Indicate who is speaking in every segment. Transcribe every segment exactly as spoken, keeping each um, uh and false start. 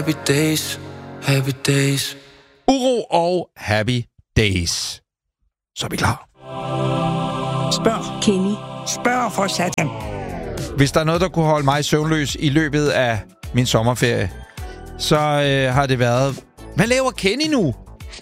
Speaker 1: Happy days, happy days.
Speaker 2: Uro og Happy Days. Så er vi klar.
Speaker 3: Spørg.
Speaker 4: Kenny.
Speaker 3: Spørg for satan.
Speaker 2: Hvis der er noget, der kunne holde mig søvnløs i løbet af min sommerferie, så øh, har det været... Hvad laver Kenny nu?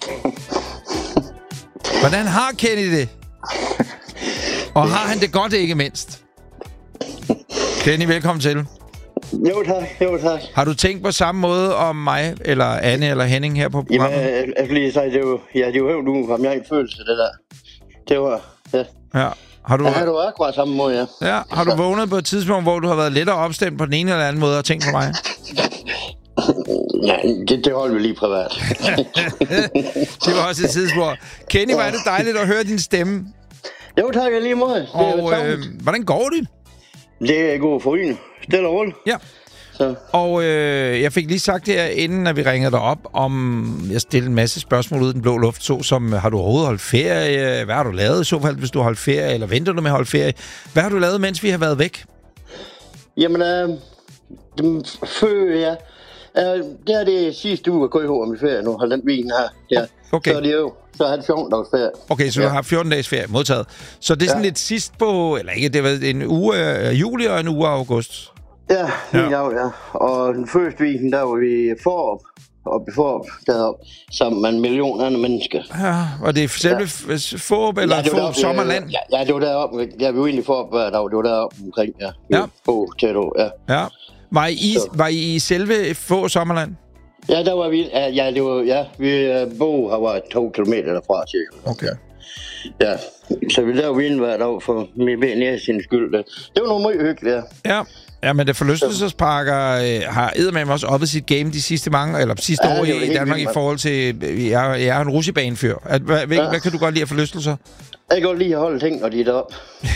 Speaker 2: Hvordan har Kenny det? Og har han det godt, ikke mindst? Kenny, velkommen til.
Speaker 5: Jo tak, jo tak.
Speaker 2: Har du tænkt på samme måde om mig, eller Anne, eller Henning her på programmet?
Speaker 5: Jamen, jeg, jeg lige sige, det er jo, ja, det er jo helt nu, om jeg ikke følelse, det der. Det var, ja.
Speaker 2: Ja. Har du,
Speaker 5: ja, det var akkurat samme måde, ja.
Speaker 2: Ja, har du vågnet på et tidspunkt, hvor du har været lettere opstemt på den ene eller anden måde og tænkt på mig?
Speaker 5: Ja, det, det holder vi lige privat.
Speaker 2: Det var også et tidspunkt. Kenny, var det dejligt at høre din stemme.
Speaker 5: Jo tak, jeg lige måde.
Speaker 2: Og øh, hvordan går det?
Speaker 5: Det er god for øjne. Stille og roligt.
Speaker 2: Ja.
Speaker 5: Så.
Speaker 2: Og øh, jeg fik lige sagt her, inden at vi ringede dig op, om jeg stillede en masse spørgsmål ud i den blå luft, så som, har du overhovedet holdt ferie? Hvad har du lavet i så fald, hvis du har holdt ferie? Eller venter du med at holde ferie? Hvad har du lavet, mens vi har været væk?
Speaker 5: Jamen, øh, dem før, ja. Øh, det er det sidste uge at gå i hård med ferie nu, holde den vin her. Ja.
Speaker 2: Okay.
Speaker 5: Så er det jo, så har det fjorten dages ferie.
Speaker 2: Okay, så
Speaker 5: ja.
Speaker 2: du har fjorten dages ferie modtaget. Så det er sådan ja. lidt sidst på, eller ikke, det var en uge af juli og en uge af august.
Speaker 5: Ja, helt ja. ja. Og den første weekend, der var vi forop, oppe i forop, deroppe, sammen med en million andre mennesker.
Speaker 2: Ja, var det selve ja. Forop eller ja, Forop Sommerland?
Speaker 5: Ja, ja, det var deroppe. Ja, vi var egentlig Forop hver dag, det var deroppe omkring, ja.
Speaker 2: Ja.
Speaker 5: På tæt over, ja.
Speaker 2: Ja. Var I, var I i selve Forop Sommerland?
Speaker 5: Ja, der var vi, ja, ja det var, ja, vi uh, bo har været to kilometer derfra, cirka.
Speaker 2: Okay.
Speaker 5: Ja, så vi lavede vin hver dag for min ben i sin skyld. Det var noget meget hyggeligt, ja.
Speaker 2: Ja. Ja, men det forlystelsesparker øh, har eddermame også oppet sit game de sidste mange, eller sidste ja, år i, i Danmark vildt, i forhold til, jeg, jeg er en rutsjebanefyr. Hvad, hvad, ja. hvad kan du godt lide af forlystelser?
Speaker 5: Jeg kan godt lide at holde ting, og de er deroppe.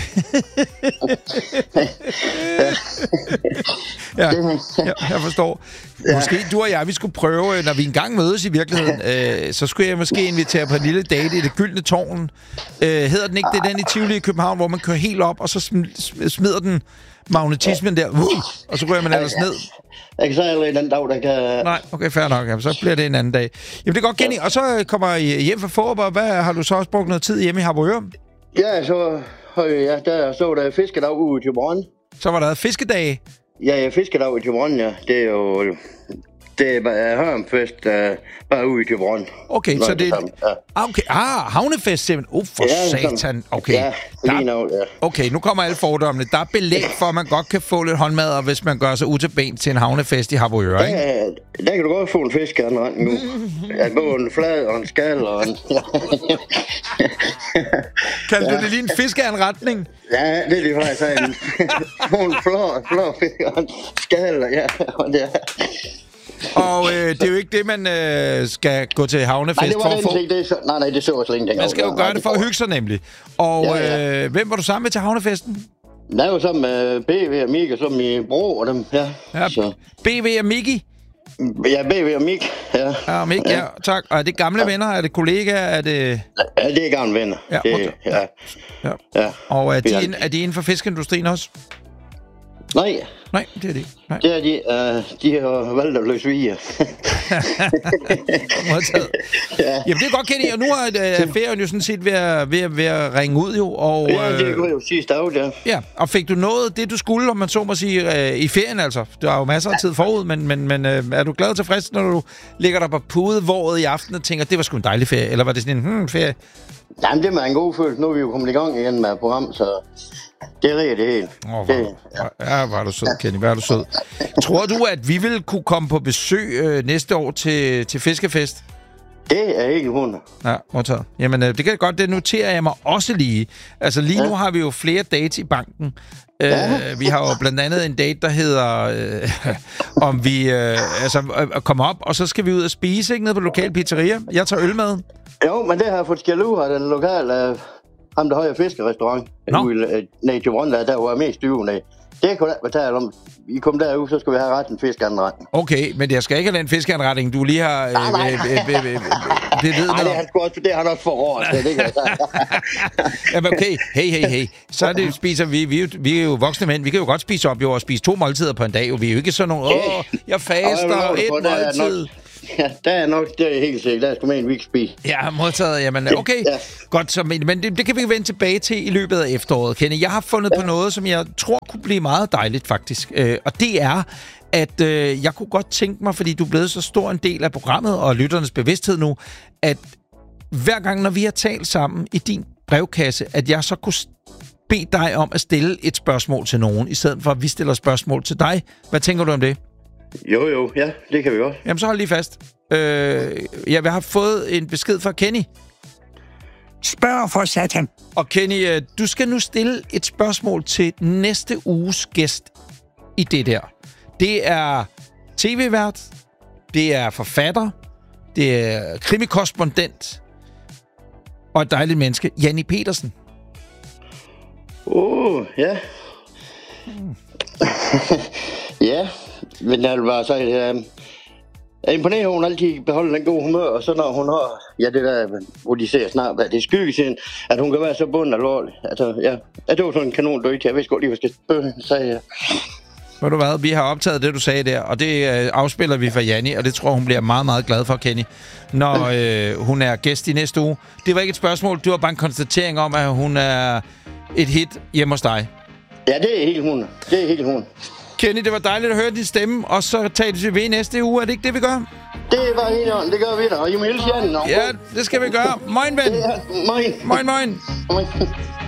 Speaker 2: ja, ja, jeg forstår. Måske du og jeg, vi skulle prøve, når vi engang mødes i virkeligheden, øh, så skulle jeg måske invitere på en lille date i det gyldne tårn. Øh, hedder den ikke det, den i Tivoli i København, hvor man kører helt op, og så sm- smider den magnetismen der, uh, og så ryger man ellers ned.
Speaker 5: Jeg kan sige allerede den dag, der kan...
Speaker 2: Nej, okay, fair nok. Jamen, så bliver det en anden dag. Jamen, det er godt, Kenny. Og så kommer I hjem fra Forop, og hvad har du så også brugt noget tid hjemme i Harboøre?
Speaker 5: Ja, så ja, der så der fiskedag ude i Thyborøn.
Speaker 2: Så var der fiskedage?
Speaker 5: Ja, ja, fiskedag i Thyborøn, ja. Det er jo... Det er bare hørmfest, uh, bare ude i Thyborøn.
Speaker 2: Okay, så det er... Ja. Okay, ah, havnefest simpelthen. Uh, for ja, satan. Okay.
Speaker 5: Ja, lige
Speaker 2: der...
Speaker 5: nu, ja.
Speaker 2: Okay, nu kommer alle fordommene. Der er belæg for, at man godt kan få lidt håndmad, hvis man gør sig ud til ben til en havnefest i Harboøre, ikke?
Speaker 5: Ja, der kan du godt få en fiskeanretning nu. Ja, både en flad og en skal og en...
Speaker 2: Kalder ja. du det lige en fiskeanretning?
Speaker 5: Ja, det er lige faktisk en... en flå, flå fisk og en skal, ja. Og det er...
Speaker 2: Og øh, det er jo ikke det, man øh, skal gå til havnefest
Speaker 5: nej, det var
Speaker 2: for at få.
Speaker 5: Det, det så, nej, nej, det så jeg slet ikke.
Speaker 2: Man skal jo
Speaker 5: nej,
Speaker 2: gøre
Speaker 5: nej,
Speaker 2: det for at hygge sig nemlig. Og ja, ja. Øh, hvem var du sammen med til havnefesten?
Speaker 5: Der var sammen med B V og Mik, og så min bror og dem, ja.
Speaker 2: ja
Speaker 5: så.
Speaker 2: B V og Miki?
Speaker 5: Ja, B V og Mik, ja.
Speaker 2: Ja, Mik, ja, tak. Og er det gamle ja. venner? Er det kollegaer? Er det...
Speaker 5: Ja, det er gamle venner.
Speaker 2: Ja,
Speaker 5: det, ja.
Speaker 2: ja. ja. Og er de, ind, er de inden for fiskeindustrien også?
Speaker 5: Nej.
Speaker 2: Nej, det er det ikke. Nej.
Speaker 5: Det er de. Uh, de har valgt at løse viger.
Speaker 2: ja. Jamen, det er godt, Kenny. Og nu er uh, ferien jo sådan set ved at, ved, at, ved at ringe ud, jo. Og,
Speaker 5: ja, det er jo sidste dag, ja.
Speaker 2: Ja, og fik du noget det, du skulle, om man så må sige, uh, i ferien, altså? Du har jo masser af tid forud, men, men, men uh, er du glad og tilfreds, når du ligger der på pudevåret i aften og tænker, det var sgu en dejlig ferie? Eller var det sådan en hmm, ferie?
Speaker 5: Jamen, det er en god følelse. Nu er vi jo kommet i gang igen med program, så... Det er rigtigt, det hele.
Speaker 2: Oh, det, ja. ja, var du sød, Kenny. Var du sød. Tror du, at vi vil kunne komme på besøg øh, næste år til, til Fiskefest?
Speaker 5: Det er ikke hundrede.
Speaker 2: Ja, modtaget. Jamen, øh, det kan godt, det noterer jeg mig også lige. Altså, lige ja. nu har vi jo flere dates i banken. Ja. Øh, vi har jo blandt andet en date, der hedder, øh, om vi øh, altså, øh, kommer op, og så skal vi ud og spise, ikke, nede på lokal pizzeria. Jeg tager øl med.
Speaker 5: Jo, men det har jeg fået skæld ud af den lokale... Øh ham, der har jo fiskerestaurant.
Speaker 2: No.
Speaker 5: Nej, til Rwanda, der var mest dyvende. Det kunne jeg tale om. I kom derud, så skulle vi have ret en fiskeanretning.
Speaker 2: Okay, men jeg skal ikke have den fiskeanretning, du lige har... Øh,
Speaker 5: nej, nej.
Speaker 2: Øh, øh, øh, øh, Det ved
Speaker 5: Ej, det er han sgu også, det har han også for råd til, det kan jeg
Speaker 2: Jamen okay, hey, hey, hey. Så er det, spiser vi, vi, er jo, vi er jo voksne mænd, vi kan jo godt spise op jo og spise to måltider på en dag. Jo. Vi er jo ikke sådan nogle, åh, jeg faster et måltid.
Speaker 5: Ja, der er nok, det er helt sikkert. Der er sgu med en, vi kan spise.
Speaker 2: Ja, modtaget. Jamen, okay. Ja. Godt, så, men det, det kan vi vende tilbage til i løbet af efteråret, Kenny. Jeg har fundet ja. på noget, som jeg tror kunne blive meget dejligt, faktisk. Øh, og det er, at øh, jeg kunne godt tænke mig, fordi du er blevet så stor en del af programmet og lytternes bevidsthed nu, at hver gang, når vi har talt sammen i din brevkasse, at jeg så kunne bede dig om at stille et spørgsmål til nogen, i stedet for at vi stiller spørgsmål til dig. Hvad tænker du om det?
Speaker 5: Jo, jo, ja, det kan vi godt.
Speaker 2: Jamen, så hold lige fast. Øh, jeg har fået en besked fra Kenny.
Speaker 3: Spørg for satan.
Speaker 2: Og Kenny, du skal nu stille et spørgsmål til næste uges gæst i det der. Det er tv-vært, det er forfatter, det er krimikorrespondent og et dejligt menneske, Janni Pedersen.
Speaker 5: Åh, oh, ja. Hmm. Ja, men jeg vil bare sige, at jeg imponerer, hun altid beholder den gode humør, og så når hun har, ja, det der, hvor de ser snart, hvad det er skyggesiden, at hun kan være så bund alvorlig. Altså, ja, at det var sådan en kanon død til. Jeg vidste godt lige, hvad jeg skal spørge, sagde jeg.
Speaker 2: Ved du hvad, vi har optaget det, du sagde der, og det øh, afspiller vi for Janni, og det tror hun bliver meget, meget glad for, Kenny, når øh, hun er gæst i næste uge. Det var ikke et spørgsmål, det var bare en konstatering om, at hun er et hit hjemme hos dig.
Speaker 5: Ja, det er helt hun. Det er helt hun.
Speaker 2: Kenny, det var dejligt at høre din stemme, og så tales vi ved næste uge. Er det ikke det, vi gør?
Speaker 5: Det var helt on. Det gør vi da, og I må hilse Janni.
Speaker 2: Ja, det skal vi gøre. Moin, ven.
Speaker 5: Ja, moin.
Speaker 2: Moin, moin.
Speaker 5: Moin.